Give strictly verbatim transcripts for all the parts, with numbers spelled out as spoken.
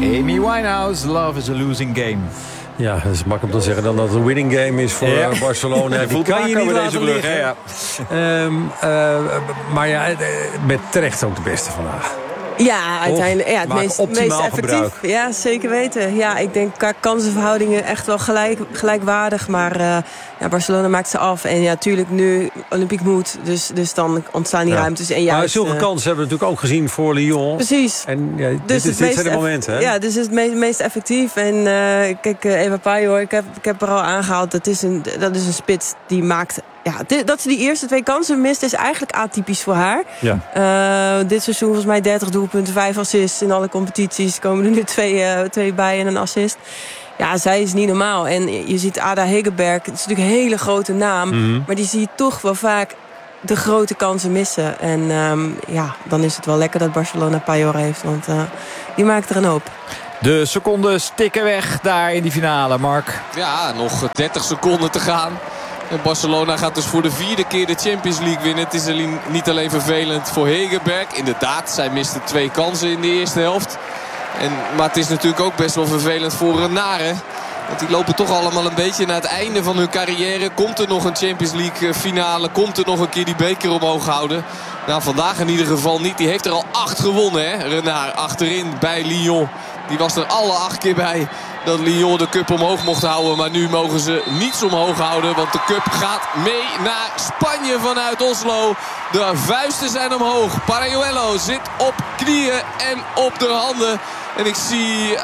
Amy Winehouse, Love is a Losing Game. Ja, dat is makkelijk om te zeggen dan dat het een winning game is voor ja. Barcelona. Die kan je niet laten liggen. Ja. Um, uh, maar ja, met terecht ook de beste vandaag. Ja, uiteindelijk ja, het meest, meest effectief. Gebruik. Ja, zeker weten. Ja, ik denk qua kansenverhoudingen echt wel gelijk, gelijkwaardig. Maar uh, ja, Barcelona maakt ze af. En ja, natuurlijk nu Olympique moet. Dus, dus dan ontstaan die ja. ruimtes. En juist, maar zulke uh, kansen hebben we natuurlijk ook gezien voor Lyon. Precies. En ja, dus dit, dit zijn de momenten. Hè? Ja, dus het is het meest, meest effectief. En uh, kijk, uh, Eva Pajor, ik heb, ik heb er al aangehaald. Dat is een, dat is een spits die maakt... Ja, dit, dat ze die eerste twee kansen mist is eigenlijk atypisch voor haar. Ja. Uh, dit seizoen volgens mij dertig doelpunten, vijf assists in alle competities. Komen er nu twee, uh, twee bij en een assist. Ja, zij is niet normaal. En je ziet Ada Hegerberg, het is natuurlijk een hele grote naam. Mm-hmm. Maar die zie je toch wel vaak de grote kansen missen. En um, ja, dan is het wel lekker dat Barcelona Pajor heeft. Want uh, die maakt er een hoop. De seconden stikken weg daar in die finale, Mark. Ja, nog dertig seconden te gaan. En Barcelona gaat dus voor de vierde keer de Champions League winnen. Het is niet alleen vervelend voor Hegerberg. Inderdaad, zij miste twee kansen in de eerste helft. En, maar het is natuurlijk ook best wel vervelend voor Renare. Want die lopen toch allemaal een beetje naar het einde van hun carrière. Komt er nog een Champions League finale? Komt er nog een keer die beker omhoog houden? Nou, vandaag in ieder geval niet. Die heeft er al acht gewonnen, hè? Renare achterin bij Lyon. Die was er alle acht keer bij dat Lyon de cup omhoog mocht houden. Maar nu mogen ze niets omhoog houden. Want de cup gaat mee naar Spanje vanuit Oslo. De vuisten zijn omhoog. Parayuelo zit op knieën en op de handen. En ik zie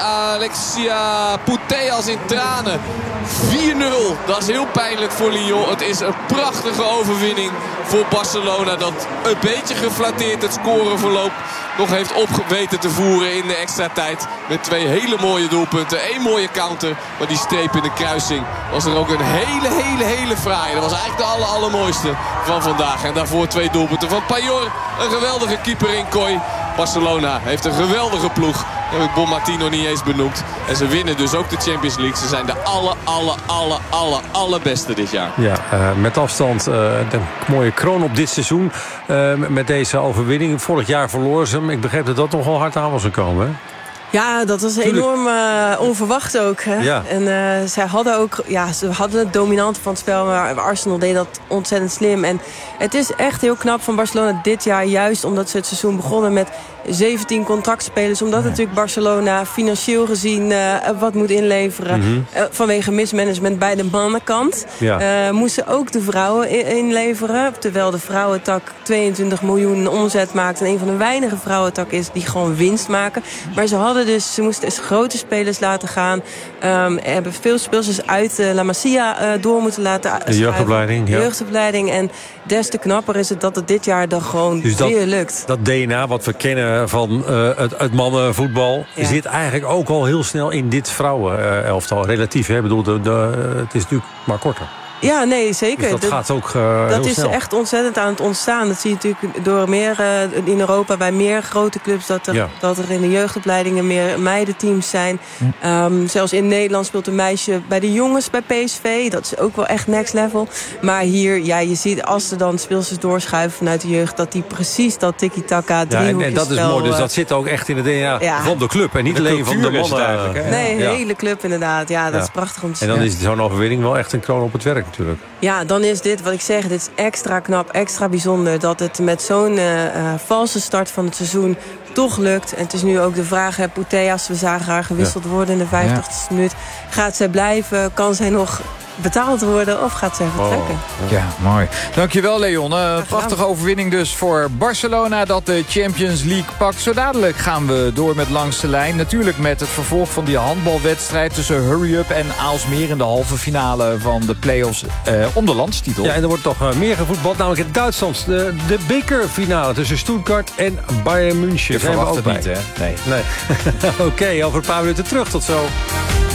Alexia Putellas in tranen. vier nul. Dat is heel pijnlijk voor Lyon. Het is een prachtige overwinning voor Barcelona. Dat een beetje geflatteerd het scoreverloop nog heeft opgeweten te voeren in de extra tijd. Met twee hele mooie doelpunten. Eén mooie counter. Maar die streep in de kruising was er ook een hele, hele, hele fraaie. Dat was eigenlijk de aller, allermooiste van vandaag. En daarvoor twee doelpunten van Pajor. Een geweldige keeper in Kooi. Barcelona heeft een geweldige ploeg. Heb ik Bon Martino niet eens benoemd. En ze winnen dus ook de Champions League. Ze zijn de aller, aller, aller, aller, allerbeste dit jaar. Ja, uh, met afstand uh, de mooie kroon op dit seizoen. Uh, met deze overwinning. Vorig jaar verloor ze hem. Ik begreep dat dat nogal hard aan was gekomen, hè? Ja, dat was Tuurlijk. enorm uh, onverwacht ook. Hè? Ja. En uh, zij hadden ook, ja, ze hadden het dominante van het spel, maar Arsenal deed dat ontzettend slim. En het is echt heel knap van Barcelona dit jaar, juist omdat ze het seizoen begonnen met zeventien contractspelers. Omdat nee. natuurlijk Barcelona financieel gezien uh, wat moet inleveren. Mm-hmm. Uh, vanwege mismanagement bij de mannenkant. Ja. Uh, moesten ook de vrouwen in- inleveren. Terwijl de vrouwentak tweeëntwintig miljoen omzet maakt. En een van de weinige vrouwentak is die gewoon winst maken. Maar ze hadden dus, ze moesten eens grote spelers laten gaan. Um, hebben veel speelsters uit uh, La Masia uh, door moeten laten schuiven. De jeugdopleiding. Ja. jeugdopleiding. En des te knapper is het dat het dit jaar dan gewoon dus weer dat, lukt. Dat D N A wat we kennen van uh, het, het mannenvoetbal ja. zit eigenlijk ook al heel snel in dit vrouwenelftal. Relatief, hè? Ik bedoel, de, de, het is natuurlijk maar korter. Ja, nee, zeker. Dus dat de, gaat ook uh, Dat heel is snel. echt ontzettend aan het ontstaan. Dat zie je natuurlijk door meer uh, in Europa bij meer grote clubs. Dat er, ja. dat er in de jeugdopleidingen meer meidenteams zijn. Hm. Um, zelfs in Nederland speelt een meisje bij de jongens bij P S V. Dat is ook wel echt next level. Maar hier, ja, je ziet als er dan speelsters doorschuiven vanuit de jeugd, dat die precies dat tiki-taka, driehoekjes ja, en dat is mooi. Dus dat zit ook echt in het D N A ja. van de club. En niet de alleen van de mannen. Nee, een ja. hele club inderdaad. Ja, dat ja. is prachtig om te zien. En dan is zo'n overwinning wel echt een kroon op het werk natuurlijk. Ja, dan is dit, wat ik zeg, dit is extra knap, extra bijzonder. Dat het met zo'n uh, uh, valse start van het seizoen toch lukt. En het is nu ook de vraag, hè, Putellas, we zagen haar gewisseld ja. worden in de vijftigste ja. minuut. Gaat zij blijven? Kan zij nog betaald worden of gaat zij vertrekken? Oh, ja. ja, mooi. Dankjewel, Leon. Uh, prachtige overwinning dus voor Barcelona dat de Champions League pakt. Zo dadelijk gaan we door met Langs de Lijn. Natuurlijk met het vervolg van die handbalwedstrijd tussen Hurry Up en Aalsmeer in de halve finale van de play-offs uh, om de landstitel. Ja, en er wordt toch uh, meer gevoetbald, namelijk in Duitsland. De, de bekerfinale tussen Stuttgart en Bayern München. Je verwacht het niet, hè? Nee. nee. Oké, okay, over een paar minuten terug. Tot zo.